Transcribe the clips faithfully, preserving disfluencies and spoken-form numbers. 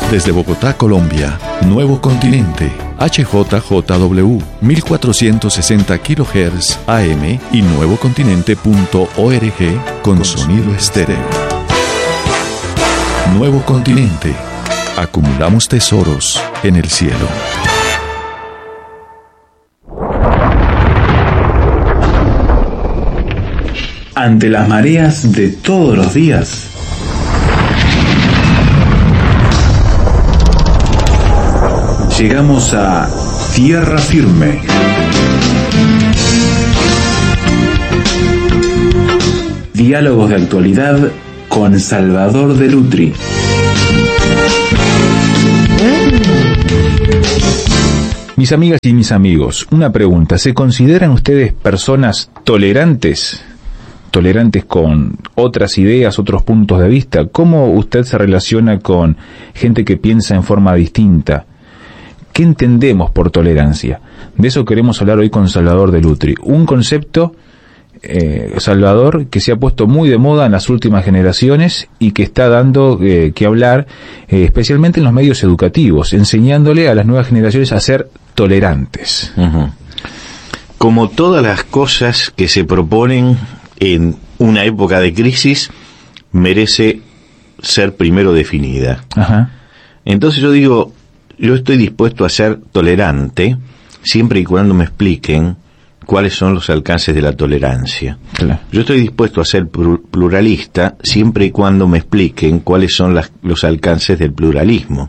Desde Bogotá, Colombia, Nuevo Continente, H J J W, mil cuatrocientos sesenta kilohertz A M y nuevocontinente punto org con sonido estéreo. Nuevo Continente. Acumulamos tesoros en el cielo. Ante las mareas de todos los días, llegamos a tierra firme. Diálogos de actualidad con Salvador de Lutri. Mis amigas y mis amigos, una pregunta. ¿Se consideran ustedes personas tolerantes? Tolerantes con otras ideas, otros puntos de vista. ¿Cómo usted se relaciona con gente que piensa en forma distinta? ¿Qué entendemos por tolerancia? De eso queremos hablar hoy con Salvador de Lutri. Un concepto, eh, Salvador, que se ha puesto muy de moda en las últimas generaciones y que está dando eh, que hablar, eh, especialmente en los medios educativos, enseñándole a las nuevas generaciones a ser tolerantes. Uh-huh. Como todas las cosas que se proponen en una época de crisis, merece ser primero definida. Ajá. Entonces yo digo, yo estoy dispuesto a ser tolerante siempre y cuando me expliquen cuáles son los alcances de la tolerancia. Claro. Yo estoy dispuesto a ser pluralista siempre y cuando me expliquen cuáles son las, los alcances del pluralismo.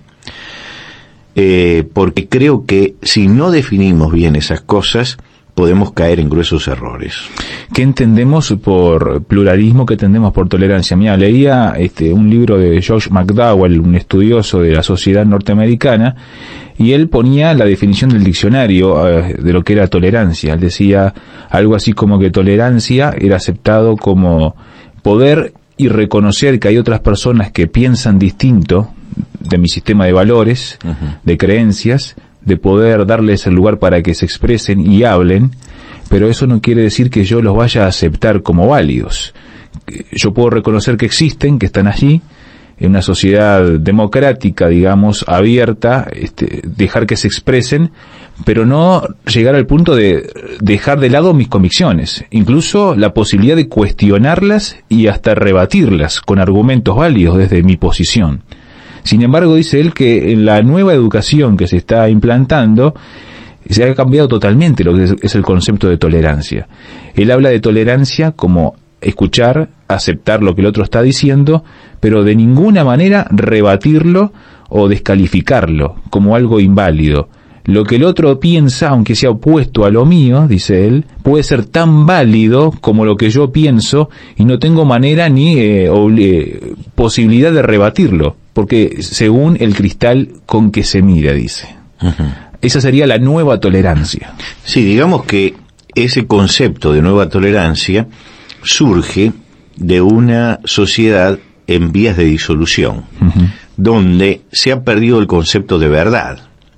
Eh, porque creo que si no definimos bien esas cosas, podemos caer en gruesos errores. ¿Qué entendemos por pluralismo? ¿Qué entendemos por tolerancia? Mira, leía este, un libro de George McDowell, un estudioso de la sociedad norteamericana, y él ponía la definición del diccionario uh, de lo que era tolerancia. Él decía algo así como que tolerancia era aceptado como poder y reconocer que hay otras personas que piensan distinto de mi sistema de valores, uh-huh. de creencias, de poder darles el lugar para que se expresen y hablen, pero eso no quiere decir que yo los vaya a aceptar como válidos. Yo puedo reconocer que existen, que están allí, en una sociedad democrática, digamos, abierta, este, dejar que se expresen, pero no llegar al punto de dejar de lado mis convicciones, incluso la posibilidad de cuestionarlas y hasta rebatirlas con argumentos válidos desde mi posición. Sin embargo, dice él que en la nueva educación que se está implantando se ha cambiado totalmente lo que es el concepto de tolerancia. Él habla de tolerancia como escuchar, aceptar lo que el otro está diciendo, pero de ninguna manera rebatirlo o descalificarlo como algo inválido. Lo que el otro piensa, aunque sea opuesto a lo mío, dice él, puede ser tan válido como lo que yo pienso y no tengo manera ni eh, obli- posibilidad de rebatirlo, porque según el cristal con que se mira, dice. Uh-huh. Esa sería la nueva tolerancia. Sí, digamos que ese concepto de nueva tolerancia surge de una sociedad en vías de disolución, uh-huh. donde se ha perdido el concepto de verdad.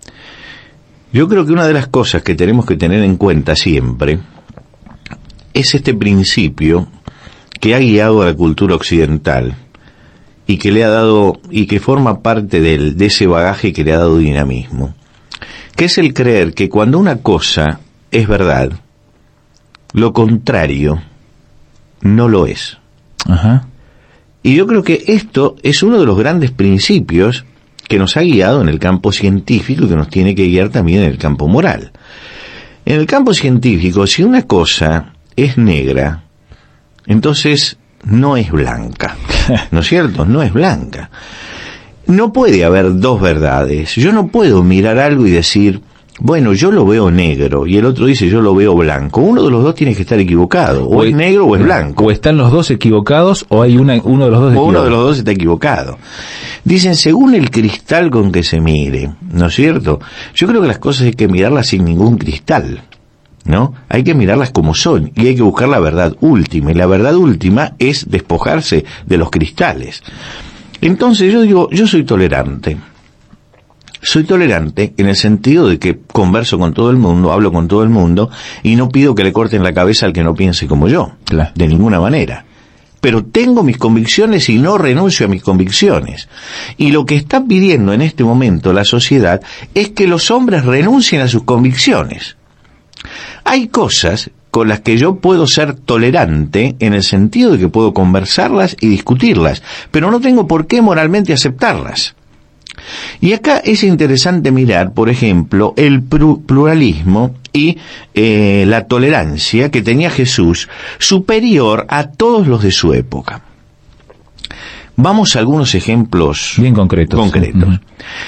Yo creo que una de las cosas que tenemos que tener en cuenta siempre es este principio que ha guiado a la cultura occidental y que le ha dado, y que forma parte del, de ese bagaje que le ha dado dinamismo, que es el creer que cuando una cosa es verdad, lo contrario no lo es. Ajá. Y yo creo que esto es uno de los grandes principios que nos ha guiado en el campo científico y que nos tiene que guiar también en el campo moral. En el campo científico, si una cosa es negra, entonces no es blanca, ¿no es cierto? No es blanca. No puede haber dos verdades. Yo no puedo mirar algo y decir, bueno, yo lo veo negro, y el otro dice, yo lo veo blanco. Uno de los dos tiene que estar equivocado, o, o es negro o es blanco. O están los dos equivocados, o hay una, uno de los dos equivocado. O uno de los dos está equivocado. Dicen, según el cristal con que se mire, ¿no es cierto? Yo creo que las cosas hay que mirarlas sin ningún cristal, ¿no? Hay que mirarlas como son, y hay que buscar la verdad última, y la verdad última es despojarse de los cristales. Entonces yo digo, yo soy tolerante. Soy tolerante en el sentido de que converso con todo el mundo, hablo con todo el mundo, y no pido que le corten la cabeza al que no piense como yo, claro. de ninguna manera. pero tengo mis convicciones y no renuncio a mis convicciones. Y lo que está pidiendo en este momento la sociedad es que los hombres renuncien a sus convicciones. Hay cosas con las que yo puedo ser tolerante en el sentido de que puedo conversarlas y discutirlas, pero no tengo por qué moralmente aceptarlas. Y acá es interesante mirar, por ejemplo, el pluralismo y eh, la tolerancia que tenía Jesús, superior a todos los de su época. Vamos a algunos ejemplos bien concretos. concretos. Uh-huh.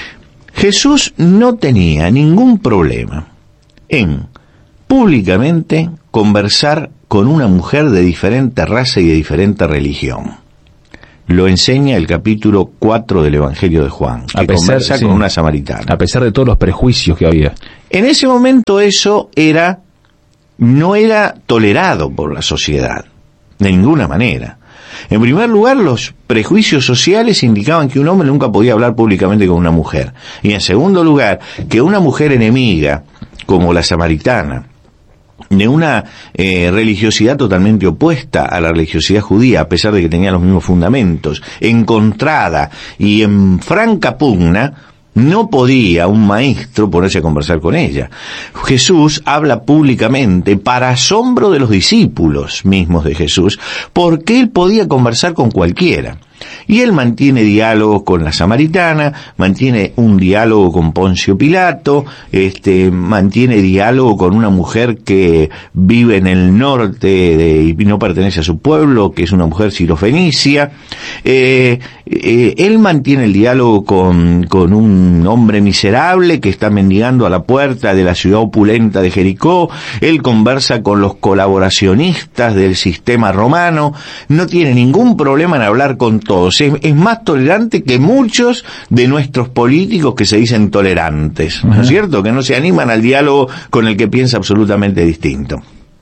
Jesús no tenía ningún problema en públicamente conversar con una mujer de diferente raza y de diferente religión. Lo enseña el capítulo cuatro del Evangelio de Juan, que a pesar, conversa sí, con una samaritana. A pesar de todos los prejuicios que había. En ese momento eso era, no era tolerado por la sociedad, de ninguna manera. En primer lugar, los prejuicios sociales indicaban que un hombre nunca podía hablar públicamente con una mujer. Y en segundo lugar, que una mujer enemiga, como la samaritana, de una eh, religiosidad totalmente opuesta a la religiosidad judía, a pesar de que tenía los mismos fundamentos, encontrada y en franca pugna, no podía un maestro ponerse a conversar con ella. Jesús habla públicamente, para asombro de los discípulos mismos de Jesús, porque él podía conversar con cualquiera. Y él mantiene diálogo con la samaritana, mantiene un diálogo con Poncio Pilato, este, mantiene diálogo con una mujer que vive en el norte de, y no pertenece a su pueblo, que es una mujer sirofenicia. Eh, eh, él mantiene el diálogo con, con un hombre miserable que está mendigando a la puerta de la ciudad opulenta de Jericó. Él conversa con los colaboracionistas del sistema romano. No tiene ningún problema en hablar con todos. Es, es más tolerante que muchos de nuestros políticos que se dicen tolerantes, ¿no es cierto? Que no se animan al diálogo con el que piensa absolutamente distinto.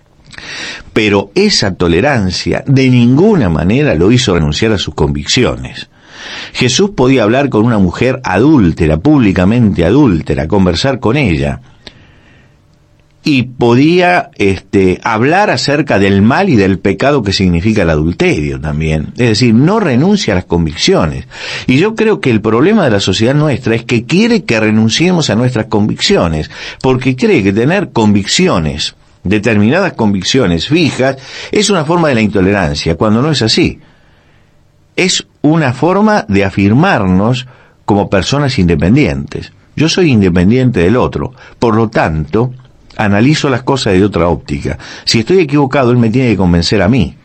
Pero esa tolerancia de ninguna manera lo hizo renunciar a sus convicciones. Jesús podía hablar con una mujer adúltera, públicamente adúltera, conversar con ella. Y podía este, hablar acerca del mal y del pecado que significa el adulterio también. Es decir, no renuncia a las convicciones. Y yo creo que el problema de la sociedad nuestra es que quiere que renunciemos a nuestras convicciones, porque cree que tener convicciones, determinadas convicciones fijas, es una forma de la intolerancia, cuando no es así. Es una forma de afirmarnos como personas independientes. Yo soy independiente del otro, por lo tanto, analizo las cosas de otra óptica. Si estoy equivocado, él me tiene que convencer a mí.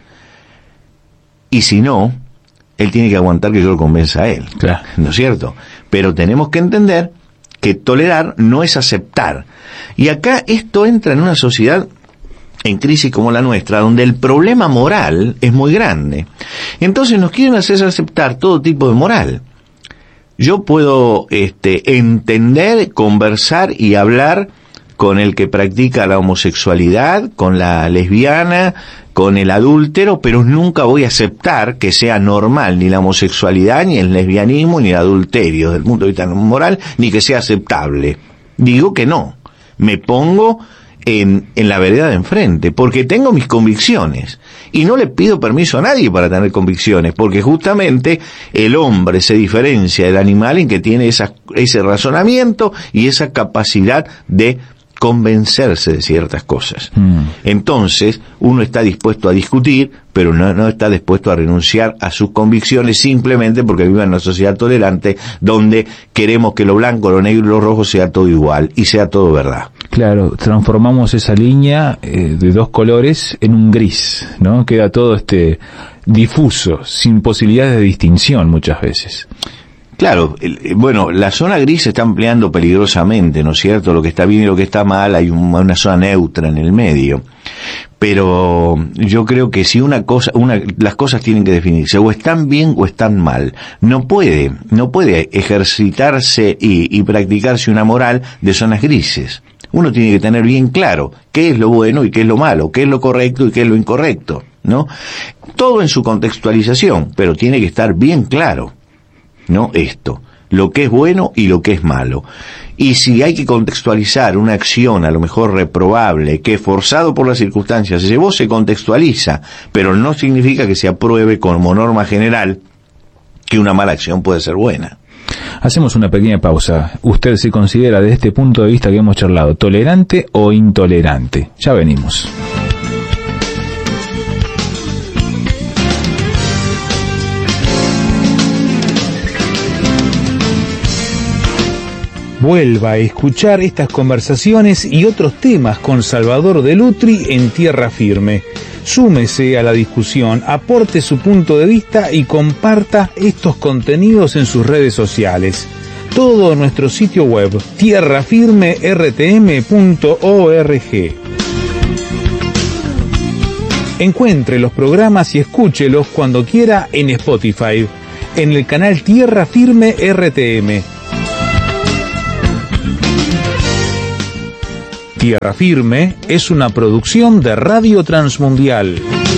Y si no, él tiene que aguantar que yo lo convenza a él. Claro. ¿No es cierto? Pero tenemos que entender que tolerar no es aceptar. Y acá esto entra en una sociedad en crisis como la nuestra, donde el problema moral es muy grande. Entonces nos quieren hacer aceptar todo tipo de moral. Yo puedo este, entender, conversar y hablar con el que practica la homosexualidad, con la lesbiana, con el adúltero, pero nunca voy a aceptar que sea normal ni la homosexualidad, ni el lesbianismo, ni el adulterio, desde el punto de vista moral, ni que sea aceptable. Digo que no. Me pongo en, en la vereda de enfrente, porque tengo mis convicciones. Y no le pido permiso a nadie para tener convicciones, porque justamente el hombre se diferencia del animal en que tiene esa, ese razonamiento y esa capacidad de convencerse de ciertas cosas. Mm. Entonces, uno está dispuesto a discutir, pero no, no está dispuesto a renunciar a sus convicciones simplemente porque vive en una sociedad tolerante donde queremos que lo blanco, lo negro y lo rojo sea todo igual y sea todo verdad. Claro, transformamos esa línea eh, de dos colores en un gris, ¿no? Queda todo este difuso, sin posibilidades de distinción muchas veces. Claro, el, bueno, la zona gris se está ampliando peligrosamente, ¿no es cierto? Lo que está bien y lo que está mal, hay un, una zona neutra en el medio. Pero yo creo que si una cosa, una, las cosas tienen que definirse, o están bien o están mal. No puede, no puede ejercitarse y, y practicarse una moral de zonas grises. Uno tiene que tener bien claro qué es lo bueno y qué es lo malo, qué es lo correcto y qué es lo incorrecto, ¿no? Todo en su contextualización, pero tiene que estar bien claro. No esto. lo que es bueno y lo que es malo. Y si hay que contextualizar una acción a lo mejor reprobable, que forzado por las circunstancias se llevó, se contextualiza, pero no significa que se apruebe como norma general que una mala acción puede ser buena. Hacemos una pequeña pausa. ¿Usted se considera desde este punto de vista que hemos charlado tolerante o intolerante? Ya venimos. Vuelva a escuchar estas conversaciones y otros temas con Salvador Delutri en Tierra Firme. Súmese a la discusión, aporte su punto de vista y comparta estos contenidos en sus redes sociales. Todo en nuestro sitio web tierra firme r t m punto org. Encuentre los programas y escúchelos cuando quiera en Spotify, en el canal Tierra Firme R T M. Tierra Firme es una producción de Radio Transmundial.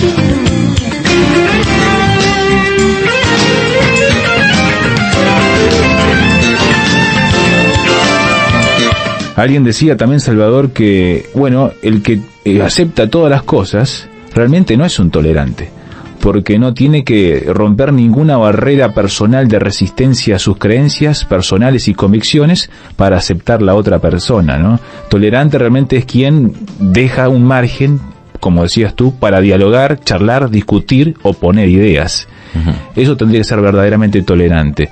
Alguien decía también, Salvador, que, bueno, el que eh, acepta todas las cosas realmente no es un tolerante, porque no tiene que romper ninguna barrera personal de resistencia a sus creencias personales y convicciones para aceptar la otra persona, ¿no? Tolerante realmente es quien deja un margen, como decías tú, para dialogar, charlar, discutir, oponer ideas. Uh-huh. Eso tendría que ser verdaderamente tolerante.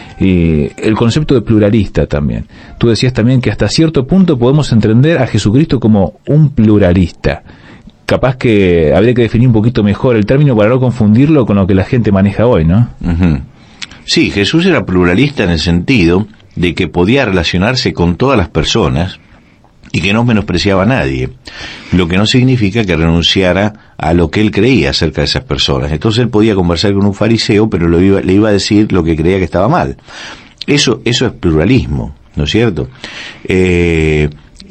Eh, el concepto de pluralista también. Tú decías también que hasta cierto punto podemos entender a Jesucristo como un pluralista. Capaz que habría que definir un poquito mejor el término para no confundirlo con lo que la gente maneja hoy, ¿no? Uh-huh. Sí, Jesús era pluralista en el sentido de que podía relacionarse con todas las personas y que no menospreciaba a nadie, lo que no significa que renunciara a lo que él creía acerca de esas personas. Entonces él podía conversar con un fariseo, pero lo iba, le iba a decir lo que creía que estaba mal. Eso, eso es pluralismo, ¿no es cierto? Eh...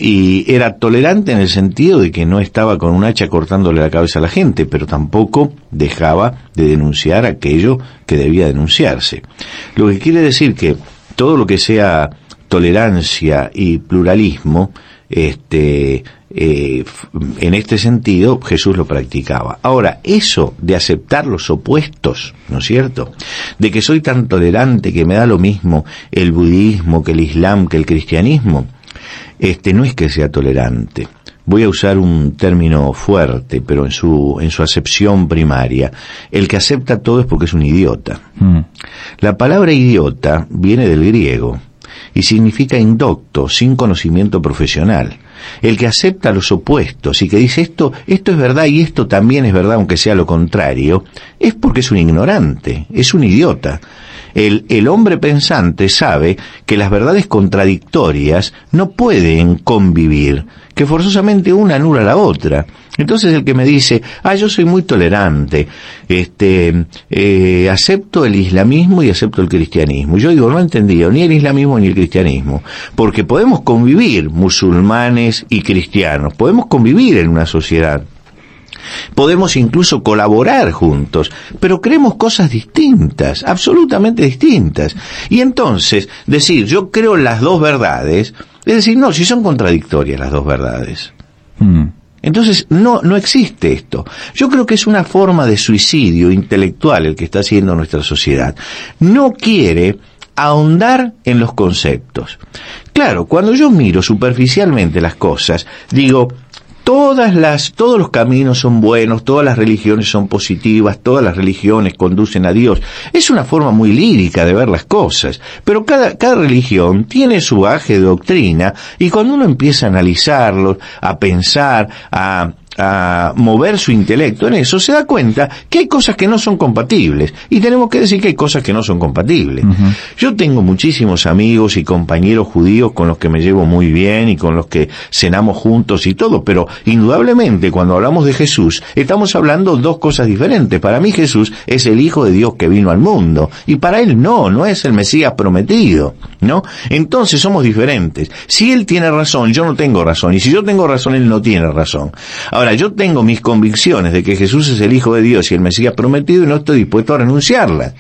Y era tolerante en el sentido de que no estaba con un hacha cortándole la cabeza a la gente, pero tampoco dejaba de denunciar aquello que debía denunciarse. Lo que quiere decir que todo lo que sea tolerancia y pluralismo, este, eh, en este sentido Jesús lo practicaba. Ahora, eso de aceptar los opuestos, ¿no es cierto?, de que soy tan tolerante que me da lo mismo el budismo que el islam que el cristianismo, Este no es que sea tolerante. Voy a usar un término fuerte, pero en su en su acepción primaria. El que acepta todo es porque es un idiota. Mm. La palabra idiota viene del griego y significa indocto, sin conocimiento profesional. El que acepta los opuestos y que dice esto esto es verdad y esto también es verdad aunque sea lo contrario, es porque es un ignorante, es un idiota. El, el hombre pensante sabe que las verdades contradictorias no pueden convivir, que forzosamente una anula a la otra. Entonces el que me dice, ah, yo soy muy tolerante, este, eh, acepto el islamismo y acepto el cristianismo. Yo digo, no he entendido ni el islamismo ni el cristianismo, porque podemos convivir musulmanes y cristianos, podemos convivir en una sociedad. Podemos incluso colaborar juntos, pero creemos cosas distintas, absolutamente distintas. Y entonces, decir, yo creo las dos verdades, es decir, no, si son contradictorias las dos verdades. Mm. Entonces, no, no existe esto. Yo creo que es una forma de suicidio intelectual el que está haciendo nuestra sociedad. No quiere ahondar en los conceptos. Claro, cuando yo miro superficialmente las cosas, digo, Todas las, todos los caminos son buenos, todas las religiones son positivas, todas las religiones conducen a Dios. Es una forma muy lírica de ver las cosas, pero cada, cada religión tiene su bagaje de doctrina y cuando uno empieza a analizarlo, a pensar, a, a mover su intelecto en eso, se da cuenta que hay cosas que no son compatibles y tenemos que decir que hay cosas que no son compatibles. Uh-huh. Yo tengo muchísimos amigos y compañeros judíos con los que me llevo muy bien y con los que cenamos juntos y todo, pero indudablemente cuando hablamos de Jesús estamos hablando dos cosas diferentes. Para mí Jesús es el Hijo de Dios que vino al mundo y para él no, no es el Mesías prometido, ¿no? Entonces somos diferentes. Si él tiene razón, yo no tengo razón, y si yo tengo razón, él no tiene razón. Ahora, yo tengo mis convicciones de que Jesús es el Hijo de Dios y el Mesías prometido y no estoy dispuesto a renunciarlas.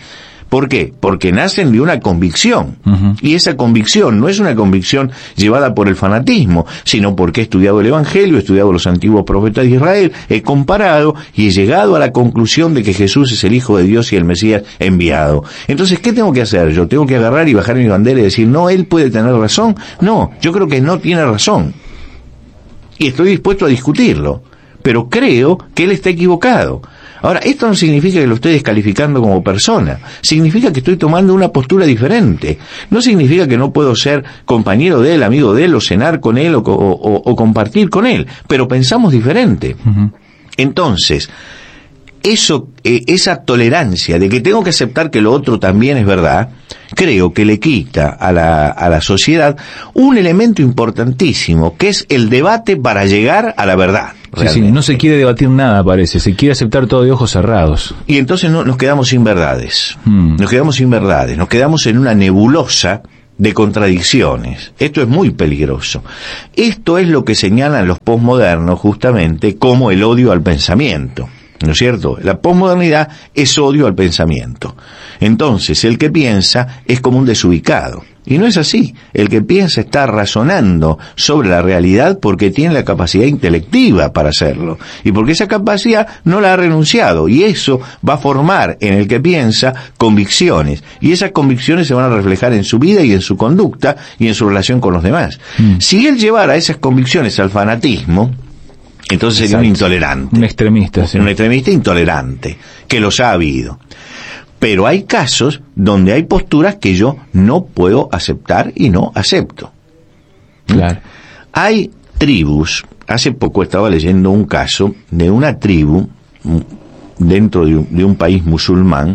¿Por qué? Porque nacen de una convicción. Uh-huh. Y esa convicción no es una convicción llevada por el fanatismo, sino porque he estudiado el Evangelio, he estudiado los antiguos profetas de Israel, he comparado y he llegado a la conclusión de que Jesús es el Hijo de Dios y el Mesías enviado. Entonces, ¿qué tengo que hacer? ¿Yo tengo que agarrar y bajar mi bandera y decir, no, él puede tener razón? No, yo creo que no tiene razón. Y estoy dispuesto a discutirlo, pero creo que él está equivocado. Ahora, esto no significa que lo estoy descalificando como persona, significa que estoy tomando una postura diferente. No significa que no puedo ser compañero de él, amigo de él, o cenar con él, o, o, o compartir con él, pero pensamos diferente. Uh-huh. Entonces, eso, eh, esa tolerancia de que tengo que aceptar que lo otro también es verdad, creo que le quita a la, a la sociedad un elemento importantísimo, que es el debate para llegar a la verdad. Sí, sí, no se quiere debatir nada, parece, se quiere aceptar todo de ojos cerrados. Y entonces no, nos quedamos sin verdades, hmm. nos quedamos sin verdades, nos quedamos en una nebulosa de contradicciones. Esto es muy peligroso. Esto es lo que señalan los posmodernos justamente como el odio al pensamiento, ¿no es cierto? La posmodernidad es odio al pensamiento. Entonces, el que piensa es como un desubicado. Y no es así. El que piensa está razonando sobre la realidad porque tiene la capacidad intelectiva para hacerlo. Y porque esa capacidad no la ha renunciado. Y eso va a formar en el que piensa convicciones. Y esas convicciones se van a reflejar en su vida y en su conducta y en su relación con los demás. Mm. Si él llevara esas convicciones al fanatismo, entonces sería Exacto. un intolerante. Un extremista, sí. Un extremista intolerante, que los ha habido. Pero hay casos donde hay posturas que yo no puedo aceptar y no acepto. Claro. Hay tribus, hace poco estaba leyendo un caso de una tribu dentro de un, de un país musulmán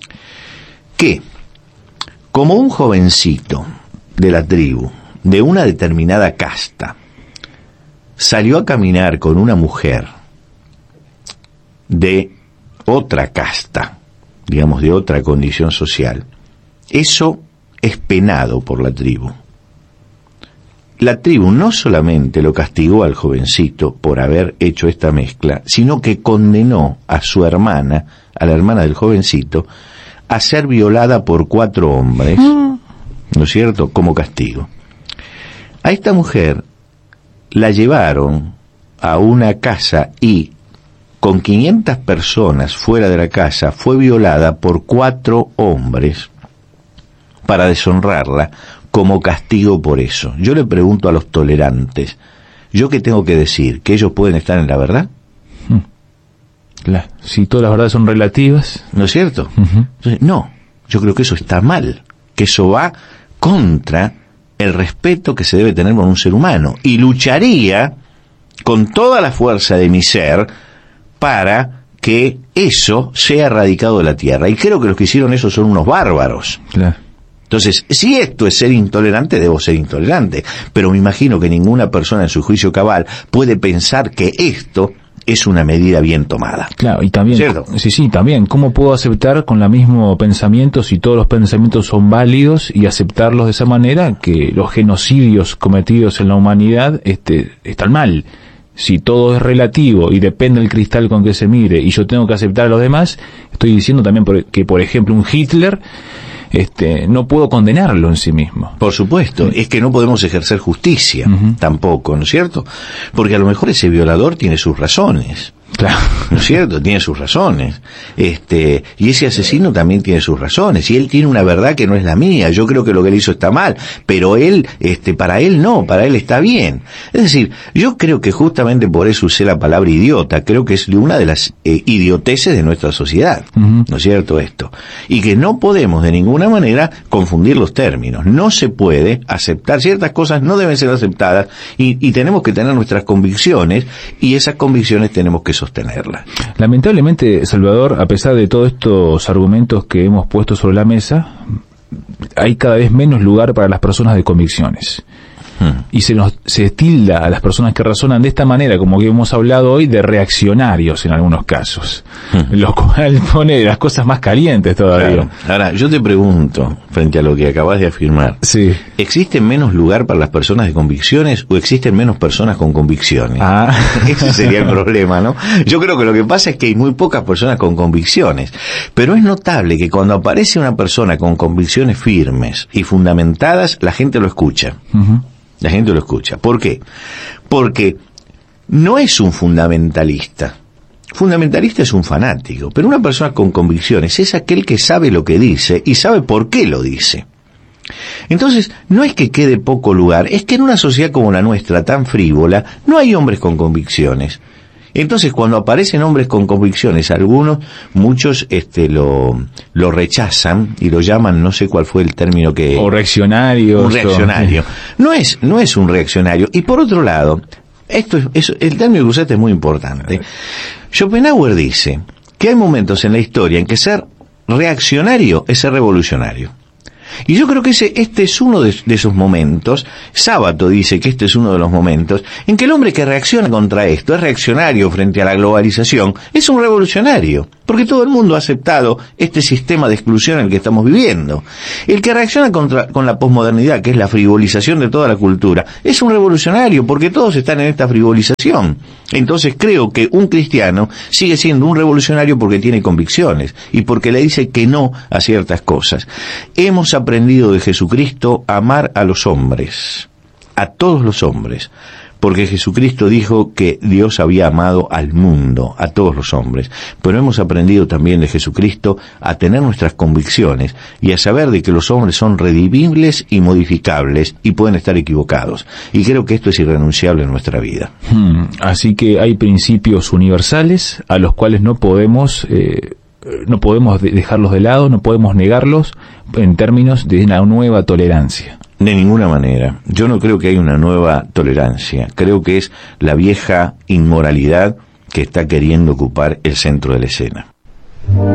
que, como un jovencito de la tribu, de una determinada casta, salió a caminar con una mujer de otra casta, digamos, de otra condición social, eso es penado por la tribu. La tribu no solamente lo castigó al jovencito por haber hecho esta mezcla, sino que condenó a su hermana, a la hermana del jovencito, a ser violada por cuatro hombres, ¿no es cierto?, como castigo. A esta mujer la llevaron a una casa y con quinientas personas fuera de la casa fue violada por cuatro hombres para deshonrarla como castigo por eso. Yo le pregunto a los tolerantes, ¿yo qué tengo que decir? ¿Que ellos pueden estar en la verdad? Hmm. Claro. Si todas las verdades son relativas. ¿No es cierto? Uh-huh. Entonces, no, yo creo que eso está mal, que eso va contra el respeto que se debe tener por un ser humano, y lucharía con toda la fuerza de mi ser para que eso sea erradicado de la tierra. Y creo que los que hicieron eso son unos bárbaros. Claro. Entonces, si esto es ser intolerante, debo ser intolerante. Pero me imagino que ninguna persona en su juicio cabal puede pensar que esto es una medida bien tomada. Claro, y también, ¿cierto? sí, sí, también, ¿cómo puedo aceptar con el mismo pensamiento, si todos los pensamientos son válidos, y aceptarlos de esa manera, que los genocidios cometidos en la humanidad este, están mal? Si todo es relativo y depende del cristal con que se mire, y yo tengo que aceptar a los demás, estoy diciendo también por, que, por ejemplo, un Hitler, este, no puedo condenarlo en sí mismo. Por supuesto, sí. Es que no podemos ejercer justicia, uh-huh. tampoco, ¿no es cierto? Porque a lo mejor ese violador tiene sus razones. Claro. ¿No es cierto? Tiene sus razones. Este, y ese asesino también tiene sus razones. Y él tiene una verdad que no es la mía. Yo creo que lo que él hizo está mal. Pero él, este, para él no, para él está bien. Es decir, yo creo que justamente por eso usé la palabra idiota. Creo que es una de las eh, idioteces de nuestra sociedad. Uh-huh. ¿No es cierto esto? Y que no podemos de ninguna manera confundir los términos. No se puede aceptar. Ciertas cosas no deben ser aceptadas. Y, y tenemos que tener nuestras convicciones. Y esas convicciones tenemos que sostenerla. Lamentablemente, Salvador, a pesar de todos estos argumentos que hemos puesto sobre la mesa, hay cada vez menos lugar para las personas de convicciones. Hmm. y se nos se tilda a las personas que razonan de esta manera, como que hemos hablado hoy, de reaccionarios en algunos casos, hmm. lo cual pone las cosas más calientes todavía. Claro. Ahora, yo te pregunto, frente a lo que acabas de afirmar, sí. ¿existe menos lugar para las personas de convicciones o existen menos personas con convicciones? Ah. Ese sería el problema, ¿no? Yo creo que lo que pasa es que hay muy pocas personas con convicciones, pero es notable que cuando aparece una persona con convicciones firmes y fundamentadas, la gente lo escucha. Uh-huh. La gente lo escucha. ¿Por qué? Porque no es un fundamentalista. Fundamentalista es un fanático, pero una persona con convicciones es aquel que sabe lo que dice y sabe por qué lo dice. Entonces, no es que quede poco lugar, es que en una sociedad como la nuestra, tan frívola, no hay hombres con convicciones. Entonces, cuando aparecen hombres con convicciones, algunos, muchos este lo lo rechazan y lo llaman, no sé cuál fue el término que... O reaccionarios. Un reaccionario. O... No es, no es un reaccionario. Y por otro lado, esto es, es el término que usaste es muy importante. Schopenhauer dice que hay momentos en la historia en que ser reaccionario es ser revolucionario. Y yo creo que ese, este es uno de, de esos momentos. Sábato dice que este es uno de los momentos en que el hombre que reacciona contra esto, es reaccionario frente a la globalización, es un revolucionario, porque todo el mundo ha aceptado este sistema de exclusión en el que estamos viviendo. El que reacciona contra, con la posmodernidad, que es la frivolización de toda la cultura, es un revolucionario, porque todos están en esta frivolización. Entonces creo que un cristiano sigue siendo un revolucionario porque tiene convicciones y porque le dice que no a ciertas cosas. Hemos aprendido de Jesucristo a amar a los hombres, a todos los hombres, porque Jesucristo dijo que Dios había amado al mundo, a todos los hombres, pero hemos aprendido también de Jesucristo a tener nuestras convicciones y a saber de que los hombres son redimibles y modificables y pueden estar equivocados, y creo que esto es irrenunciable en nuestra vida. Hmm, así que hay principios universales a los cuales no podemos... Eh... no podemos dejarlos de lado, no podemos negarlos en términos de una nueva tolerancia. De ninguna manera. Yo no creo que haya una nueva tolerancia. Creo que es la vieja inmoralidad que está queriendo ocupar el centro de la escena.